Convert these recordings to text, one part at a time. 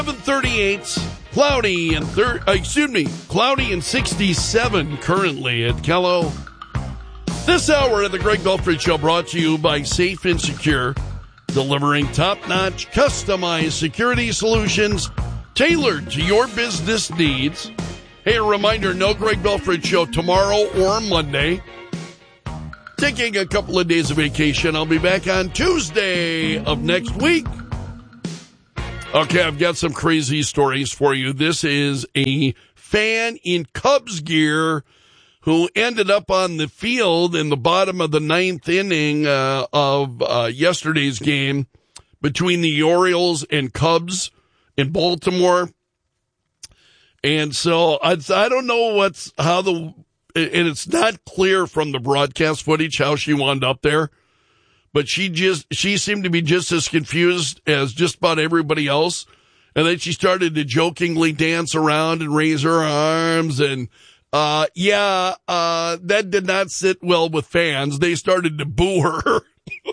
7:38, cloudy and 67 currently at Kello. This hour of the Greg Belfry Show brought to you by Safe and Secure, delivering top-notch, customized security solutions tailored to your business needs. Hey, a reminder, no Greg Belfry Show tomorrow or Monday. Taking a couple of days of vacation. I'll be back on Tuesday of next week. Okay, I've got some crazy stories for you. This is a fan in Cubs gear who ended up on the field in the bottom of the ninth inning of yesterday's game between the Orioles and Cubs in Baltimore. And so I don't know and it's not clear from the broadcast footage how she wound up there. But she seemed to be just as confused as just about everybody else. And then she started to jokingly dance around and raise her arms. And, that did not sit well with fans. They started to boo her.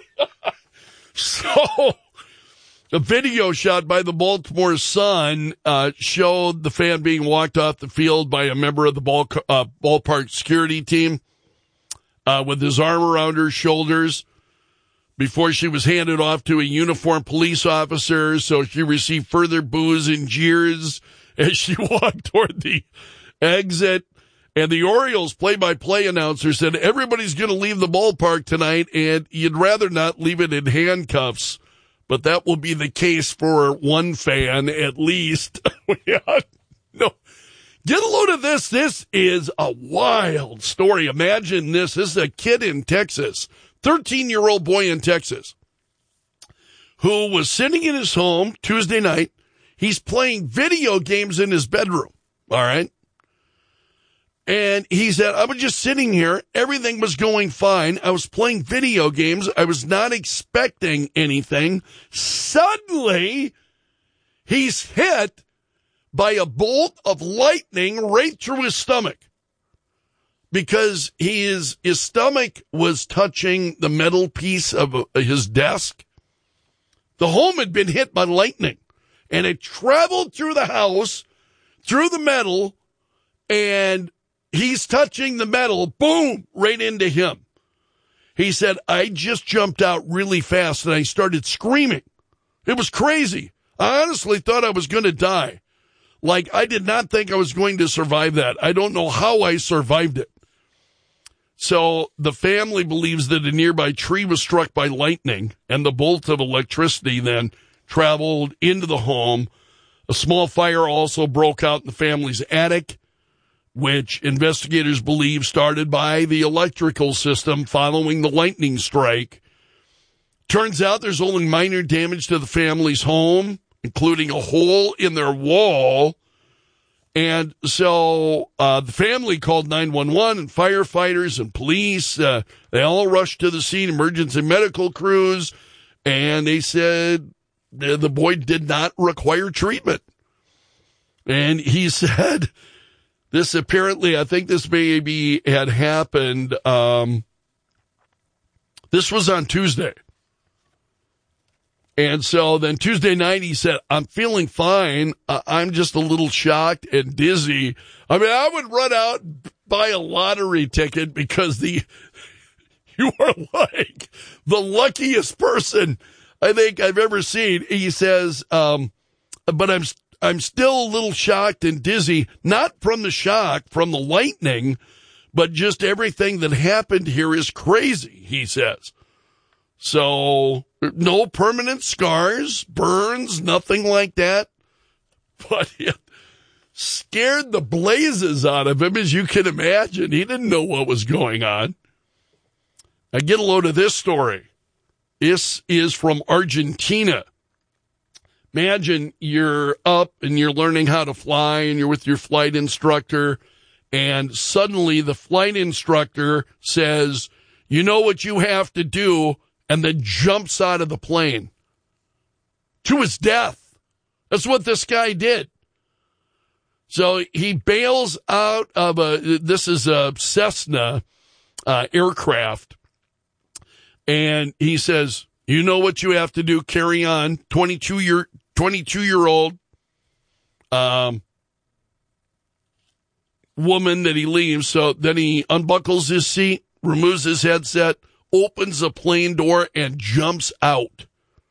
So a video shot by the Baltimore Sun, showed the fan being walked off the field by a member of the ballpark security team, with his arm around her shoulders, before she was handed off to a uniformed police officer. So she received further boos and jeers as she walked toward the exit. And the Orioles play-by-play announcer said, everybody's going to leave the ballpark tonight, and you'd rather not leave it in handcuffs. But that will be the case for one fan, at least. No. Get a load of this. This is a wild story. Imagine this. This is a kid in Texas. 13-year-old boy in Texas who was sitting in his home Tuesday night. He's playing video games in his bedroom, all right? And he said, I was just sitting here. Everything was going fine. I was playing video games. I was not expecting anything. Suddenly, he's hit by a bolt of lightning right through his stomach. Because his stomach was touching the metal piece of his desk. The home had been hit by lightning, and it traveled through the house, through the metal, and he's touching the metal, boom, right into him. He said, I just jumped out really fast, and I started screaming. It was crazy. I honestly thought I was going to die. Like, I did not think I was going to survive that. I don't know how I survived it. So the family believes that a nearby tree was struck by lightning, and the bolt of electricity then traveled into the home. A small fire also broke out in the family's attic, which investigators believe started by the electrical system following the lightning strike. Turns out there's only minor damage to the family's home, including a hole in their wall. And so the family called 911 and firefighters and police. They all rushed to the scene, emergency medical crews, and they said the boy did not require treatment. And he said this apparently, I think this maybe had happened. This was on Tuesday. And so then Tuesday night, he said, I'm feeling fine. I'm just a little shocked and dizzy. I mean, I would run out, buy a lottery ticket because you are like the luckiest person I think I've ever seen. He says, but I'm still a little shocked and dizzy, not from the shock, from the lightning, but just everything that happened here is crazy, he says. So no permanent scars, burns, nothing like that. But it scared the blazes out of him, as you can imagine. He didn't know what was going on. I get a load of this story. This is from Argentina. Imagine you're up and you're learning how to fly and you're with your flight instructor, and suddenly the flight instructor says, you know what you have to do, and then jumps out of the plane to his death. That's what this guy did. So he bails out of this is a Cessna aircraft, and he says, you know what you have to do, carry on, 22-year-old, woman that he leaves. So then he unbuckles his seat, removes his headset, opens the plane door, and jumps out.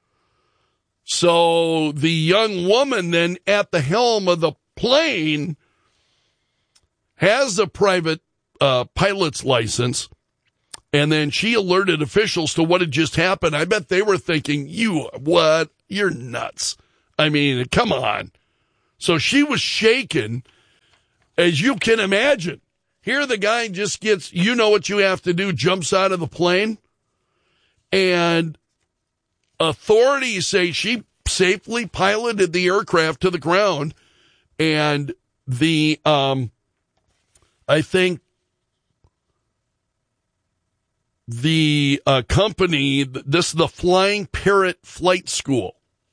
So the young woman then at the helm of the plane has a private pilot's license, and then she alerted officials to what had just happened. I bet they were thinking, what? You're nuts. I mean, come on. So she was shaken, as you can imagine. Here the guy just gets, you know what you have to do, jumps out of the plane. And authorities say she safely piloted the aircraft to the ground. And the, I think the company, this is the Flying Parrot Flight School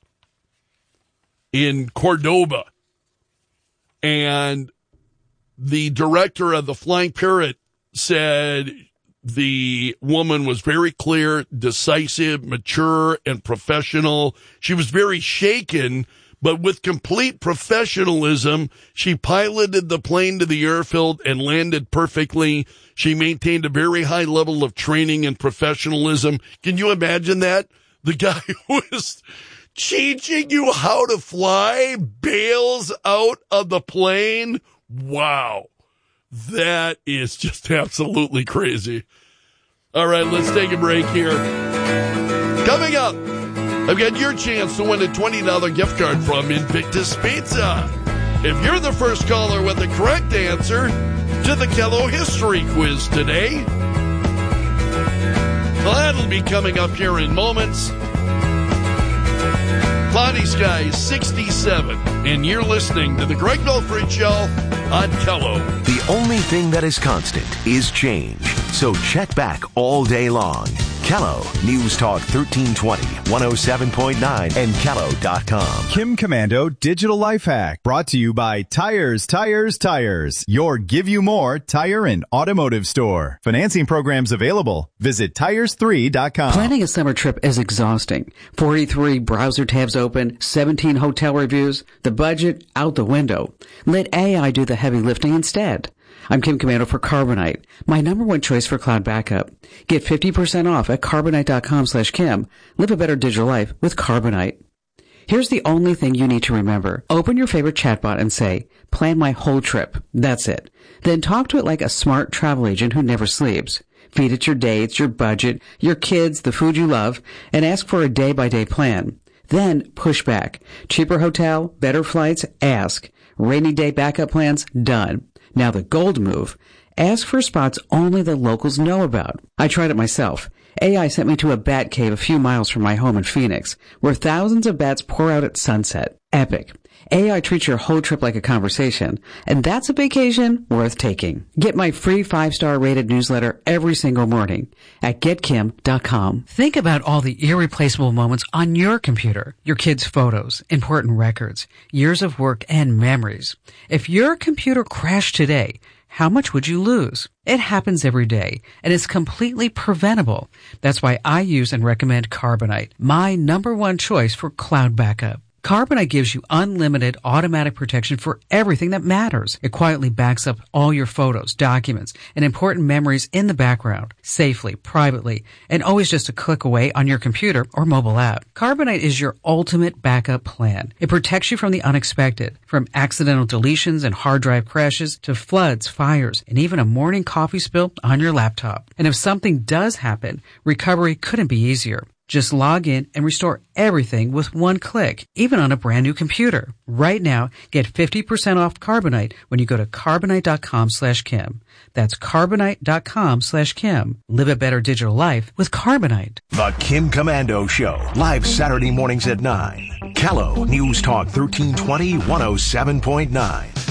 in Cordoba. And the director of the Flying Parrot said the woman was very clear, decisive, mature, and professional. She was very shaken, but with complete professionalism, she piloted the plane to the airfield and landed perfectly. She maintained a very high level of training and professionalism. Can you imagine that? The guy who was teaching you how to fly bails out of the plane. Wow. That is just absolutely crazy. All right, let's take a break here. Coming up, I've got your chance to win a $20 gift card from Invictus Pizza. If you're the first caller with the correct answer to the Kello History Quiz today, well, that'll be coming up here in moments. Cloudy skies, 67, and you're listening to the Greg Belfry Show on Kello. The only thing that is constant is change. So check back all day long. Kello, News Talk 1320, 107.9, and Kello.com. Kim Commando Digital Life Hack, brought to you by Tires, your Give You More tire and automotive store. Financing programs available. Visit tires3.com. Planning a summer trip is exhausting. 43 browser tabs open, 17 hotel reviews, the budget out the window. Let AI do the heavy lifting instead. I'm Kim Commando for Carbonite, my number one choice for cloud backup. Get 50% off at Carbonite.com/Kim. Live a better digital life with Carbonite. Here's the only thing you need to remember. Open your favorite chatbot and say, plan my whole trip. That's it. Then talk to it like a smart travel agent who never sleeps. Feed it your dates, your budget, your kids, the food you love, and ask for a day-by-day plan. Then push back. Cheaper hotel, better flights, ask. Rainy day backup plans, done. Now the gold move. Ask for spots only the locals know about. I tried it myself. AI sent me to a bat cave a few miles from my home in Phoenix, where thousands of bats pour out at sunset. Epic. AI treats your whole trip like a conversation, and that's a vacation worth taking. Get my free 5-star rated newsletter every single morning at getkim.com. Think about all the irreplaceable moments on your computer, your kids' photos, important records, years of work, and memories. If your computer crashed today, how much would you lose? It happens every day, and it's completely preventable. That's why I use and recommend Carbonite, my number one choice for cloud backup. Carbonite gives you unlimited automatic protection for everything that matters. It quietly backs up all your photos, documents, and important memories in the background, safely, privately, and always just a click away on your computer or mobile app. Carbonite is your ultimate backup plan. It protects you from the unexpected, from accidental deletions and hard drive crashes to floods, fires, and even a morning coffee spill on your laptop. And if something does happen, recovery couldn't be easier. Just log in and restore everything with one click, even on a brand new computer. Right now, get 50% off Carbonite when you go to Carbonite.com/Kim. That's Carbonite.com/Kim. Live a better digital life with Carbonite. The Kim Commando Show, live Saturday mornings at 9. Kello, News Talk 1320, 107.9.